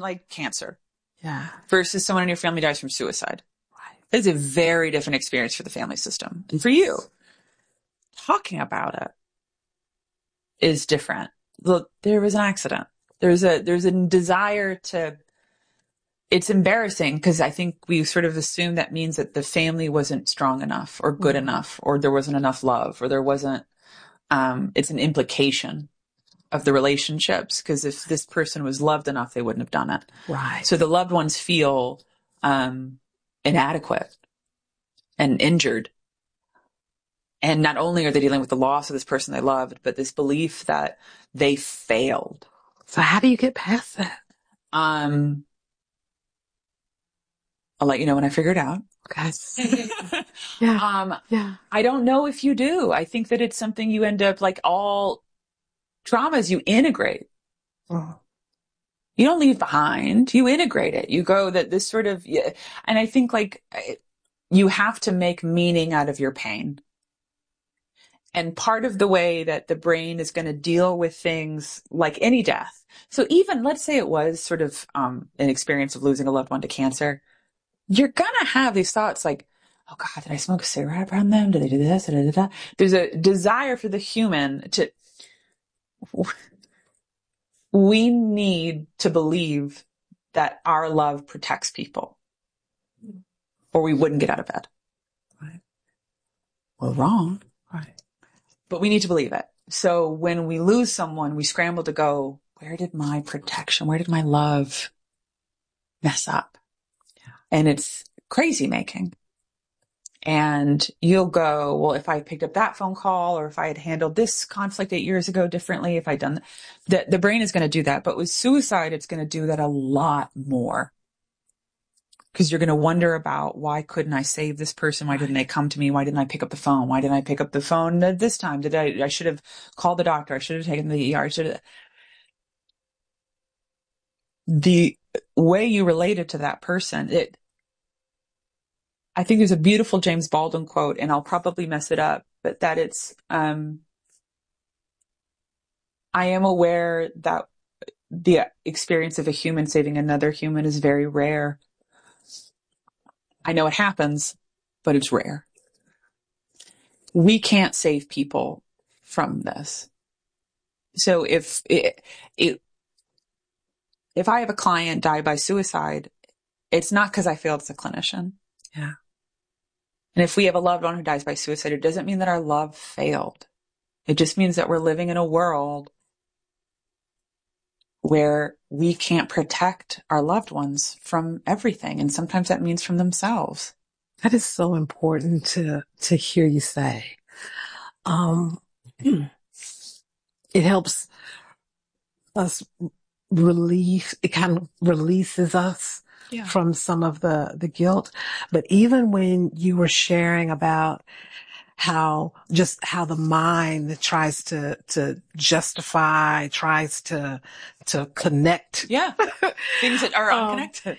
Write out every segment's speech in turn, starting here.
like cancer Yeah. versus someone in your family dies from suicide. Right. It's a very different experience for the family system. And for you, talking about it is different. Look, there was an accident. There's a desire to, it's embarrassing because I think we sort of assume that means that the family wasn't strong enough or good enough, or there wasn't enough love, or there wasn't, it's an implication of the relationships, because if this person was loved enough, they wouldn't have done it. Right. So the loved ones feel inadequate and injured. And not only are they dealing with the loss of this person they loved, but this belief that they failed. So how do you get past that? I'll let you know when I figure it out. Okay. Yeah. Yeah. I don't know if you do. I think that it's something you end up, like all traumas, you integrate. Oh. You don't leave behind. You integrate it. You go that this sort of, and I think like you have to make meaning out of your pain. And part of the way that the brain is going to deal with things like any death. So even, let's say it was sort of an experience of losing a loved one to cancer. You're going to have these thoughts like, oh God, did I smoke a cigarette around them? Did they do this? Da, da, da. There's a desire for the human to, we need to believe that our love protects people, or we wouldn't get out of bed. Right. We're wrong. Right. But we need to believe it. So when we lose someone, we scramble to go, where did my protection, where did my love mess up? Yeah. And it's crazy making. And you'll go, well, if I picked up that phone call, or if I had handled this conflict 8 years ago differently, if I'd done that, the brain is going to do that. But with suicide, it's going to do that a lot more. Because you're going to wonder about, why couldn't I save this person? Why didn't they come to me? Why didn't I pick up the phone? Why didn't I pick up the phone this time? I should have called the doctor. I should have taken the ER. The way you related to that person, I think there's a beautiful James Baldwin quote, and I'll probably mess it up, but that it's, I am aware that the experience of a human saving another human is very rare. I know it happens, but it's rare. We can't save people from this. So if I have a client die by suicide, it's not because I failed as a clinician. Yeah. And if we have a loved one who dies by suicide, it doesn't mean that our love failed. It just means that we're living in a world where we can't protect our loved ones from everything. And sometimes that means from themselves. That is so important to hear you say. It helps us it kind of releases us from some of the guilt. But even when you were sharing about how the mind tries to justify, tries to connect. Yeah. Things that are unconnected.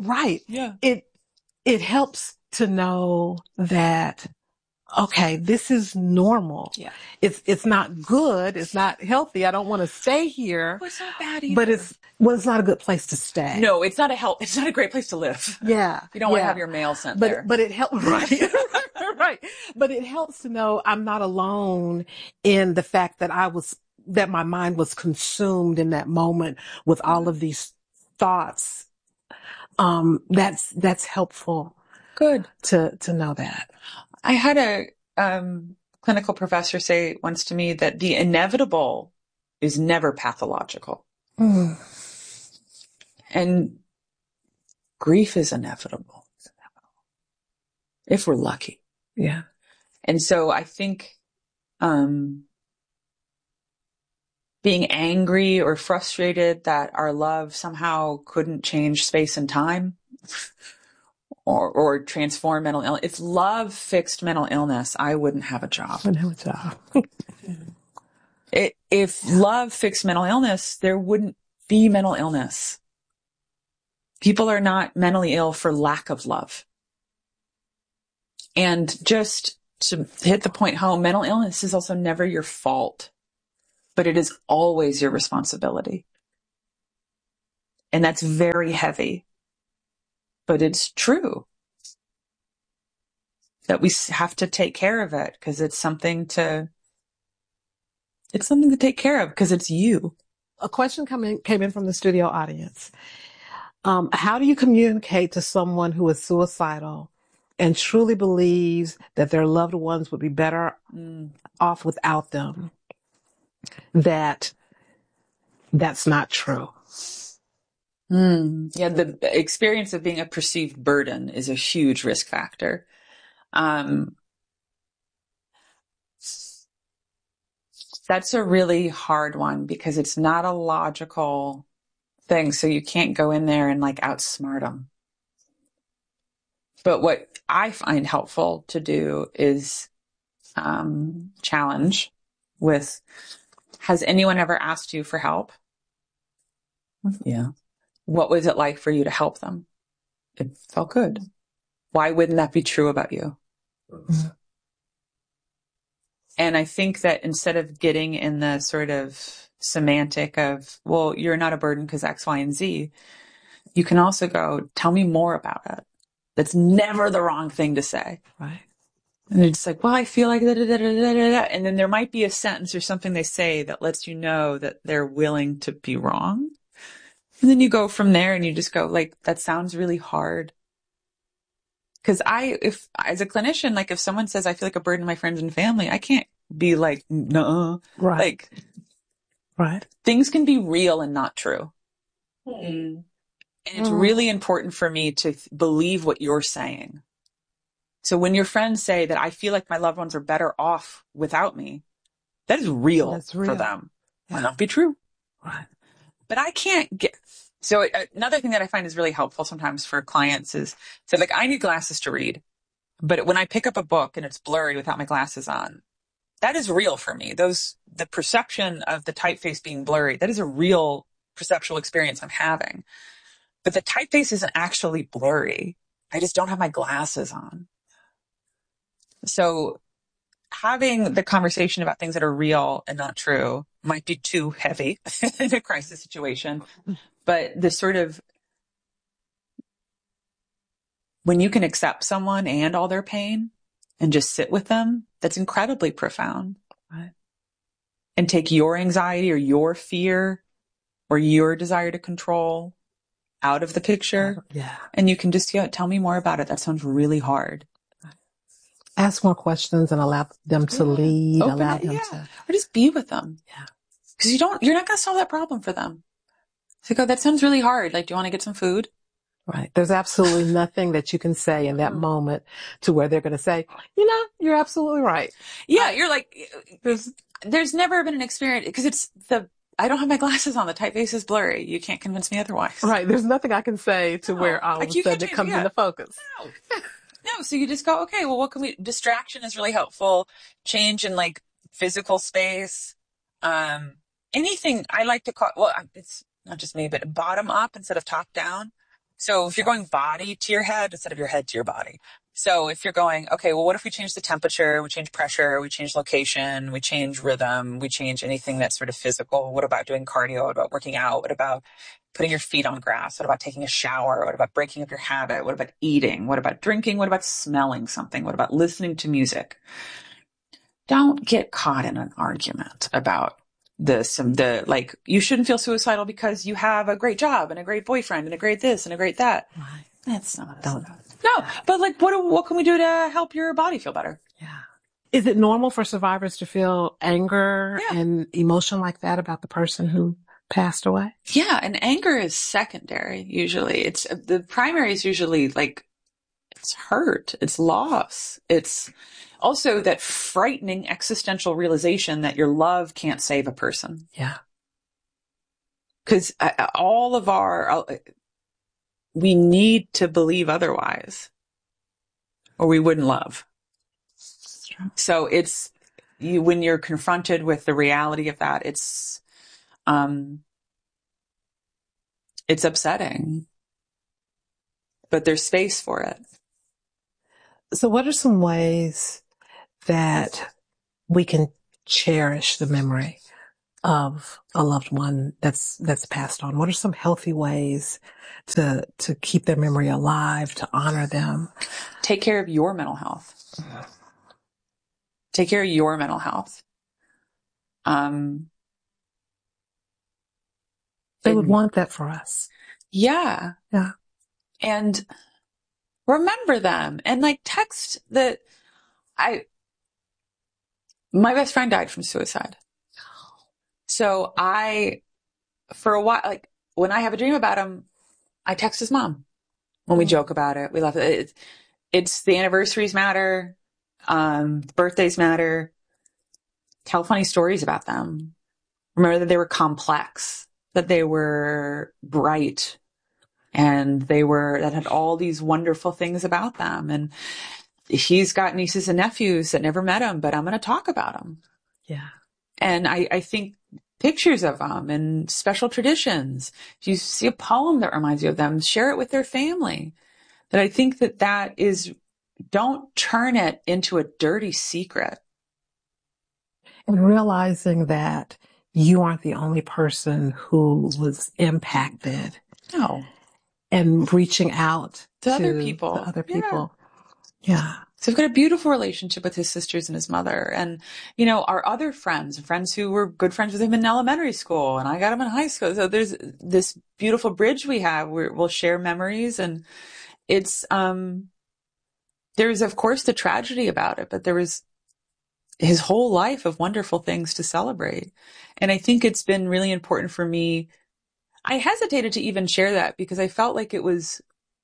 It helps to know that, okay, this is normal. Yeah. It's not good. It's not healthy. I don't want to stay here. Well, it's not bad either. But it's not a good place to stay. No, it's not a great place to live. Yeah. You don't want to have your mail sent there. But it helps, right? Right. But it helps to know I'm not alone in the fact that that my mind was consumed in that moment with all of these thoughts. That's helpful. Good. To know that. I had a clinical professor say once to me that the inevitable is never pathological. Mm. And grief is inevitable. If we're lucky. Yeah. And so I think being angry or frustrated that our love somehow couldn't change space and time or transform mental illness. If love fixed mental illness, I wouldn't have a job. If love fixed mental illness, there wouldn't be mental illness. People are not mentally ill for lack of love. And just to hit the point home, mental illness is also never your fault, but it is always your responsibility. And that's very heavy, but it's true that we have to take care of it because it's something to take care of because it's you. A question came in from the studio audience. How do you communicate to someone who is suicidal and truly believes that their loved ones would be better off without them? That's not true. Yeah, the experience of being a perceived burden is a huge risk factor. That's a really hard one because it's not a logical thing. So you can't go in there and like outsmart them. But what I find helpful to do is challenge with, has anyone ever asked you for help? Yeah. What was it like for you to help them? It felt good. Why wouldn't that be true about you? Mm-hmm. And I think that instead of getting in the sort of semantic of, well, you're not a burden because X, Y, and Z, you can also go, tell me more about it. That's never the wrong thing to say. Right. And it's like, well, I feel like da, da, da, da, da, da. And then there might be a sentence or something they say that lets you know that they're willing to be wrong. And then you go from there and you just go like, that sounds really hard. Cause if as a clinician, like if someone says, I feel like a burden to my friends and family, I can't be like, no, right. Like, right. Things can be real and not true. Mm-hmm. And it's really important for me to believe what you're saying. So when your friends say that I feel like my loved ones are better off without me, that is real, for them. Yeah. Might not be true. Right. But I can't get. So another thing that I find is really helpful sometimes for clients is, so like I need glasses to read, but when I pick up a book and it's blurry without my glasses on, that is real for me. The perception of the typeface being blurry, that is a real perceptual experience I'm having. But the typeface isn't actually blurry. I just don't have my glasses on. So having the conversation about things that are real and not true might be too heavy in a crisis situation. But the sort of, when you can accept someone and all their pain and just sit with them, that's incredibly profound. Right. And take your anxiety or your fear or your desire to control out of the picture. Yeah. And you can just, tell me more about it. That sounds really hard. Ask more questions and allow them to lead, or just be with them. Yeah. Because you're not going to solve that problem for them. So go, that sounds really hard. Like, do you want to get some food? Right. There's absolutely nothing that you can say in that moment to where they're going to say, you're absolutely right. Yeah. You're like, there's never been an experience because I don't have my glasses on. The typeface is blurry. You can't convince me otherwise. Right. There's nothing I can say to where all of a sudden it comes into focus. No. So you just go, okay, well, what can distraction is really helpful. Change in like physical space. Anything I like to call, it's not just me, but bottom up instead of top down. So if you're going body to your head instead of your head to your body. So if you're going, okay, well, what if we change the temperature, we change pressure, we change location, we change rhythm, we change anything that's sort of physical? What about doing cardio? What about working out? What about putting your feet on grass? What about taking a shower? What about breaking up your habit? What about eating? What about drinking? What about smelling something? What about listening to music? Don't get caught in an argument about you shouldn't feel suicidal because you have a great job and a great boyfriend and a great this and a great that. Right. That's not no, but like, what can we do to help your body feel better? Yeah. Is it normal for survivors to feel anger and emotion like that about the person who passed away? Yeah. And anger is secondary. Usually the primary is usually like, it's hurt. It's loss. It's also that frightening existential realization that your love can't save a person. Yeah. Because we need to believe otherwise or we wouldn't love. So it's when you're confronted with the reality of that, it's upsetting, but there's space for it. So what are some ways that we can cherish the memory of a loved one that's passed on? What are some healthy ways to keep their memory alive, to honor them? Take care of your mental health. Take care of your mental health. They would want that for us. Yeah. Yeah. And remember them, and like text that my best friend died from suicide. So for a while, like when I have a dream about him, I text his mom when we joke about it. We laugh. It's the anniversaries matter. Birthdays matter. Tell funny stories about them. Remember that they were complex, that they were bright, and that had all these wonderful things about them. And he's got nieces and nephews that never met him, but I'm going to talk about them. Yeah. And I think pictures of them and special traditions. If you see a poem that reminds you of them, share it with their family. That I think that is, don't turn it into a dirty secret. And realizing that you aren't the only person who was impacted. No. And reaching out to other people. Yeah. So I've got a beautiful relationship with his sisters and his mother. And, our other friends who were good friends with him in elementary school, and I got him in high school. So there's this beautiful bridge we have where we'll share memories, and it's, there's of course the tragedy about it, but there was his whole life of wonderful things to celebrate. And I think it's been really important for me. I hesitated to even share that because I felt like it was,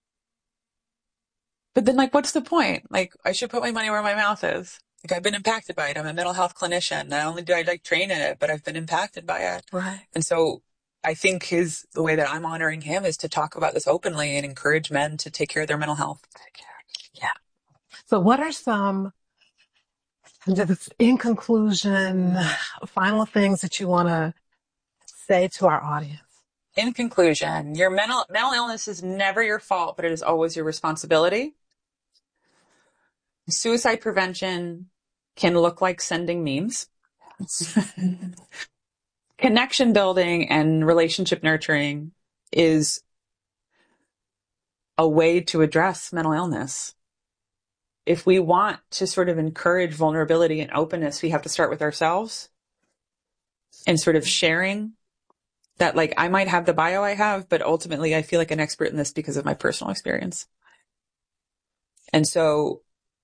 but then like, what's the point? Like, I should put my money where my mouth is. Like, I've been impacted by it. I'm a mental health clinician. Not only do I train in it, but I've been impacted by it. Right. And so I think the way that I'm honoring him is to talk about this openly and encourage men to take care of their mental health. Yeah. So what are some, just in conclusion, final things that you want to say to our audience? In conclusion, your mental illness is never your fault, but it is always your responsibility. Suicide prevention can look like sending memes. Connection building and relationship nurturing is a way to address mental illness. If we want to sort of encourage vulnerability and openness, we have to start with ourselves and sort of sharing that, like, I might have the bio I have, but ultimately I feel like an expert in this because of my personal experience. And so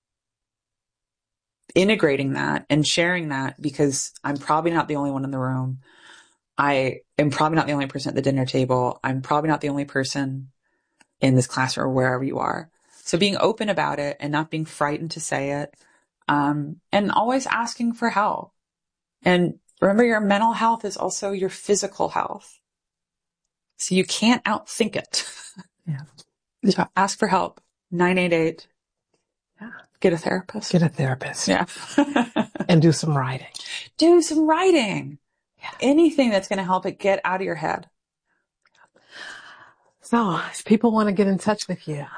integrating that and sharing that, because I'm probably not the only one in the room. I am probably not the only person at the dinner table. I'm probably not the only person in this classroom or wherever you are. So being open about it and not being frightened to say it, and always asking for help. And remember, your mental health is also your physical health. So you can't outthink it. Yeah. So ask for help. 988. Yeah. Get a therapist. Yeah. And do some writing. Yeah. Anything that's going to help it get out of your head. So if people want to get in touch with you.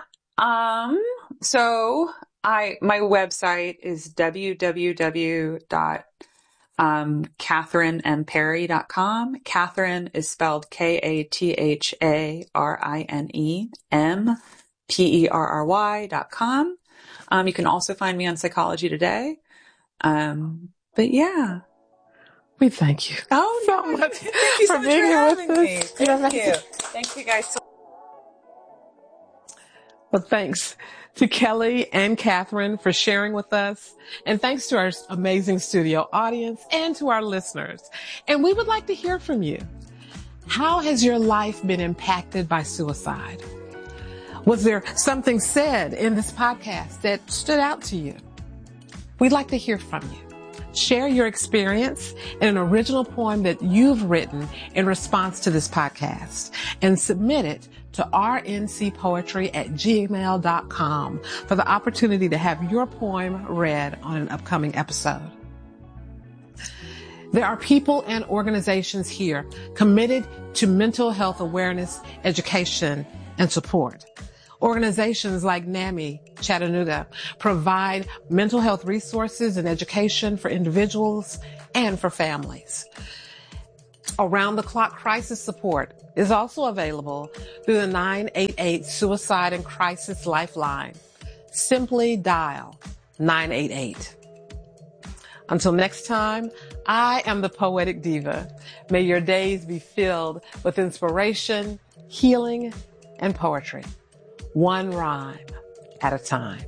So my website is www.katharineMperry.com. Katharine is spelled KATHARINEMPERRY.com. You can also find me on Psychology Today. But yeah. We thank you. Oh, so much. Thank you so much for having me. Thank you. Thank you guys so much. Well, thanks to Kelly and Catherine for sharing with us. And thanks to our amazing studio audience and to our listeners. And we would like to hear from you. How has your life been impacted by suicide? Was there something said in this podcast that stood out to you? We'd like to hear from you. Share your experience in an original poem that you've written in response to this podcast and submit it to rncpoetry@gmail.com for the opportunity to have your poem read on an upcoming episode. There are people and organizations here committed to mental health awareness, education, and support. Organizations like NAMI Chattanooga provide mental health resources and education for individuals and for families. Around-the-clock crisis support is also available through the 988 Suicide and Crisis Lifeline. Simply dial 988. Until next time, I am the Poetic Diva. May your days be filled with inspiration, healing, and poetry. One rhyme at a time.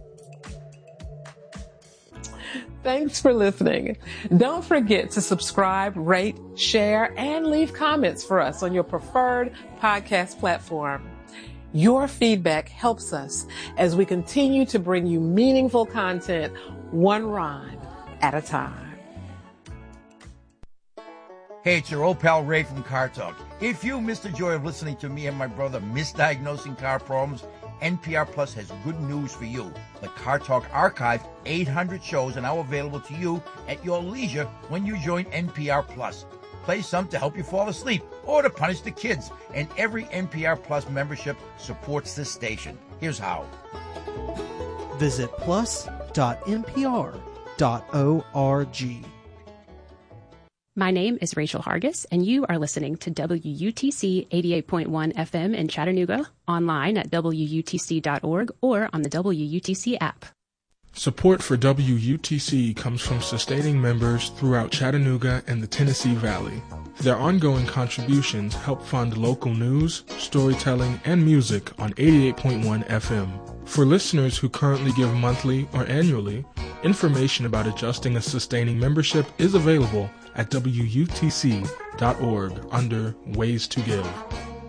Thanks for listening. Don't forget to subscribe, rate, share, and leave comments for us on your preferred podcast platform. Your feedback helps us as we continue to bring you meaningful content, one rhyme at a time. Hey, it's your old pal Ray from Car Talk. If you missed the joy of listening to me and my brother misdiagnosing car problems, NPR Plus has good news for you. The Car Talk Archive, 800 shows are now available to you at your leisure when you join NPR Plus. Play some to help you fall asleep or to punish the kids. And every NPR Plus membership supports this station. Here's how. Visit plus.npr.org. My name is Rachel Hargis, and you are listening to WUTC 88.1 FM in Chattanooga, online at WUTC.org or on the WUTC app. Support for WUTC comes from sustaining members throughout Chattanooga and the Tennessee Valley. Their ongoing contributions help fund local news, storytelling, and music on 88.1 FM. For listeners who currently give monthly or annually, information about adjusting a sustaining membership is available at WUTC.org under Ways to Give.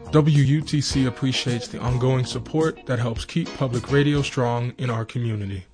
WUTC appreciates the ongoing support that helps keep public radio strong in our community.